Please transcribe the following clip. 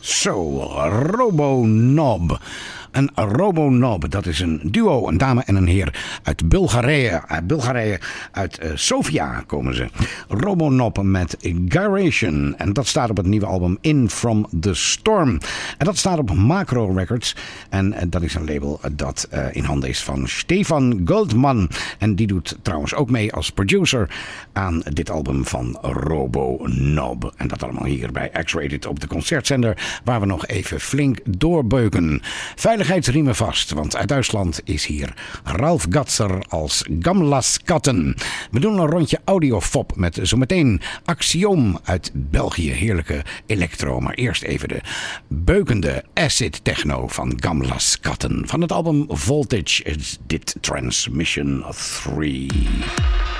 Zo, Robonob. Een Robonob, dat is een duo, een dame en een heer uit Bulgarije. Uit Sofia komen ze. Robonob met Gyration. En dat staat op het nieuwe album In From The Storm. En dat staat op Macro Records. En dat is een label dat in handen is van Stefan Goldman. En die doet trouwens ook mee als producer aan dit album van Robonob. En dat allemaal hier bij X-Rated op de concertzender, waar we nog even flink doorbeuken. Veiligheidsriemen vast, want uit Duitsland is hier Ralf Gatzer als Gamlas Katten. We doen een rondje audiofop met zometeen Axioom uit België. Heerlijke electro, maar eerst even de beukende acid techno van Gamlas Katten. Van het album Voltage is dit Transmission 3.